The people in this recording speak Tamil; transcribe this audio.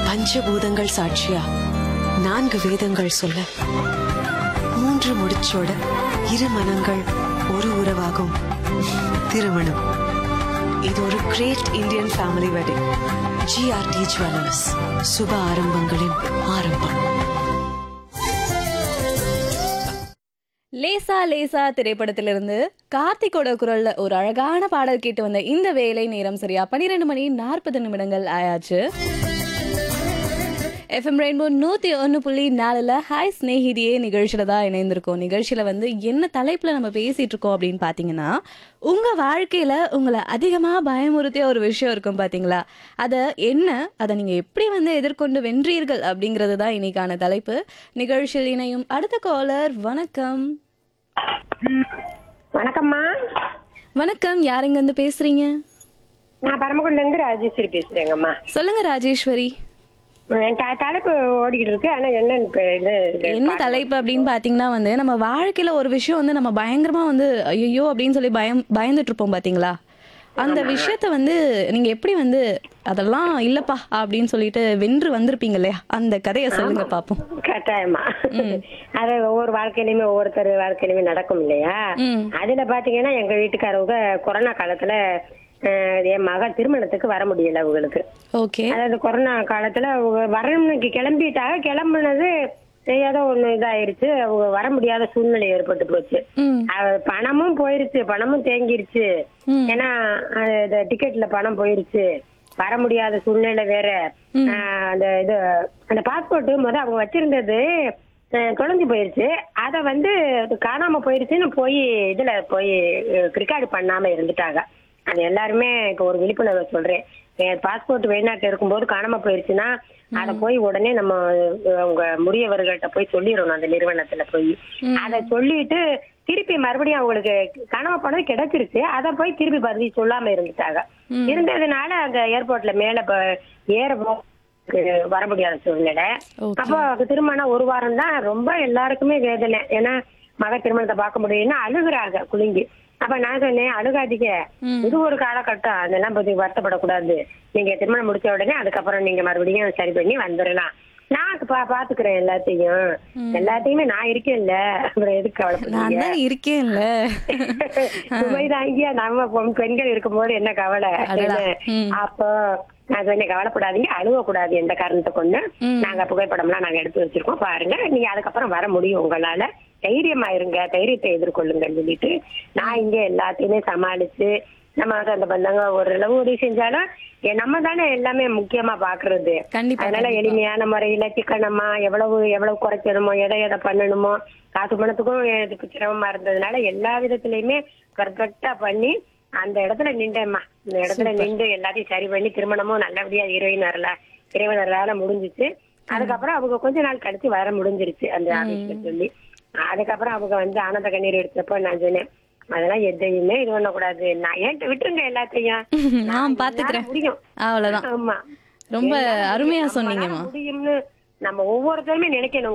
பஞ்சபூதங்கள் சாட்சியா, 4 வேதங்கள் சொல்ல, 3 முடிச்சோட இரு மனங்கள் ஒரு உறவாகும். திருமணம். இது ஒரு great Indian family wedding. GRT jewellers, சுப ஆரம்பங்களின் ஆரம்பம். லேசா லேசா திரைப்படத்திலிருந்து கார்த்திகோட குரல்ல ஒரு அழகான பாடல் கேட்டு வந்த இந்த வேலை நேரம் சரியா 12:40 ஆயாச்சு. எஃப்எம் ரெயின்போ 101.4 ஹாய் ஸ்நேகிதியே நிகழ்ச்சியில தான் இணைந்திருக்கோம். நிகழ்ச்சியில என்ன தலைப்புல நம்ம பேசிட்டு இருக்கோம் அப்படின்னு பாத்தீங்கன்னா, உங்க வாழ்க்கையில உங்களை அதிகமா பயமுறுத்திய ஒரு விஷயம் இருக்கும் பாத்தீங்களா, அதை நீங்க எப்படி எதிர்கொண்டு வென்றீர்கள் அப்படிங்கிறது தான் இன்னைக்கான தலைப்பு. நிகழ்ச்சியில் இணையும் அடுத்த காலர். வணக்கம். வணக்கம்மா. வணக்கம். யாருங்க இருந்து பேசுறீங்க? நான் பரமக்குடில இருந்து ராஜேஸ்வரி பேசுறேங்கம்மா. சொல்லுங்க ராஜேஸ்வரி. தலைப்பு ஓடிக்கிட்டு இருக்கு. ஆனா என்ன தலைப்பு அப்படின்னு பாத்தீங்கன்னா, நம்ம வாழ்க்கையில ஒரு விஷயம் நம்ம பயங்கரமா ஐயோ அப்படின்னு சொல்லி பயந்துட்டு இருப்போம் பாத்தீங்களா, அந்த விஷயத்த நீங்க எப்படி அதெல்லாம் இல்லப்பா அப்படின்னு சொல்லிட்டு வென்று வந்திருப்பீங்க இல்லையா, அந்த கதையை சொல்லுங்க பாப்போம். கட்டாயமா. அது ஒவ்வொரு வாழ்க்கையிலுமே ஒவ்வொருத்தர் வாழ்க்கையிலுமே நடக்கும் இல்லையா. அதுல பாத்தீங்கன்னா எங்க வீட்டுக்காரவங்க கொரோனா காலத்துல என் மகன் திருமணத்துக்கு வர முடியல அவங்களுக்கு. அதாவது கொரோனா காலத்துல அவங்க வரணும்னு கிளம்பிட்டாங்க. கிளம்புனது ஏதோ ஒண்ணு இதாயிருச்சு. அவங்க வர முடியாத சூழ்நிலை ஏற்பட்டு போச்சு. பணமும் போயிருச்சு, பணமும் தேங்கிருச்சு. ஏன்னா டிக்கெட்ல பணம் போயிருச்சு. வர முடியாத சூழ்நிலை வேற. அந்த பாஸ்போர்ட் அவங்க வச்சிருந்தது தொலைஞ்சு போயிருச்சு. அத காணாம போயிருச்சுன்னு இதுல போய் ரெக்கார்டு பண்ணாம இருந்துட்டாங்க. அது எல்லாருமே இப்ப ஒரு விழிப்புணர்வு சொல்றேன். பாஸ்போர்ட் வெளிநாட்டுல இருக்கும்போது காணாம போயிருச்சுன்னா அத போய் உடனே நம்ம அவங்க முதியவர்கள்ட்ட போய் சொல்லிடணும். அந்த நிறுவனத்துல போய் அத சொல்லிட்டு திருப்பி மறுபடியும் அவங்களுக்கு காணாம போனது கிடைச்சிருச்சு. அத போய் திருப்பி பதில் சொல்லாம இருந்துட்டாங்க. இருந்ததுனால அந்த ஏர்போர்ட்ல மேல ஏற வர முடியாத சூழ்நிலை. அப்போ திருமணம் 1 வாரம் தான். ரொம்ப எல்லாருக்குமே வேதனை. ஏன்னா மக திருமணத்தை பார்க்க முடியும்னா அழுகுறாங்க குலுங்கி. அப்ப நான் சொன்னேன், அழுகாதீங்க, இது ஒரு காலகட்டம், அதெல்லாம் பத்தி வருத்தப்படக்கூடாது. நீங்க திருமணம் முடிச்ச உடனே அதுக்கப்புறம் நீங்க மறுபடியும் சரி பண்ணி வந்துடலாம். நான் பாத்துக்கிறேன் எல்லாத்தையுமே நான் இருக்கேன்ல, அப்புறம் எதுக்கு கவலைப்படுறீங்க, இருக்கேன்ல. சுமைதாங்கியா நம்ம பெண்கள் இருக்கும்போது என்ன கவலை. அப்போ நான் சொன்னேன், கவலைப்படாதீங்க, அழுவ கூடாது எந்த காரணத்தை கொண்டு. நாங்க புகைப்படம்லாம் நாங்க எடுத்து வச்சிருக்கோம், பாருங்க, நீங்க அதுக்கப்புறம் வர முடியும் உங்களால, தைரியமா இருங்க, தைரியத்தை எதிர்கொள்ளுங்கன்னு சொல்லிட்டு நான் இங்க எல்லாத்தையுமே சமாளிச்சு நம்ம அந்த பந்தங்க ஓரளவு உதவி செஞ்சாலும் நம்ம தானே எல்லாமே முக்கியமா பாக்குறது. அதனால எளிமையான முறையில சிக்கனமா எவ்வளவு குறைக்கணுமோ, எதை பண்ணணுமோ, காசு பணத்துக்கும் இதுக்கு சிரமமா இருந்ததுனால எல்லா விதத்திலயுமே பெர்ஃபெக்டா பண்ணி அந்த இடத்துல நின்றேம்மா. இந்த இடத்துல நின்று எல்லாத்தையும் சரி பண்ணி திருமணமும் நல்லபடியா இறைவனரால முடிஞ்சிச்சு. அதுக்கப்புறம் அவங்க கொஞ்ச நாள் கழிச்சு வர முடிஞ்சிருச்சு அந்த ஆபீஸ்ல சொல்லி. அதுக்கப்புறம் அவங்க ஆனந்த கண்ணீர் எடுத்தப்ப நான் சொன்னேன், அதெல்லாம் எதையுமே இது பண்ணக்கூடாது, நான் ஏன்ட்டு விட்டுருங்க எல்லாத்தையும், நான் பாத்துக்கிறேன், முடியும், அவ்வளவுதான். ஆமா, ரொம்ப அருமையா சொன்னீங்கம்மா. முடியும்னு நம்ம ஒவ்வொருத்தருமே நினைக்கணும்.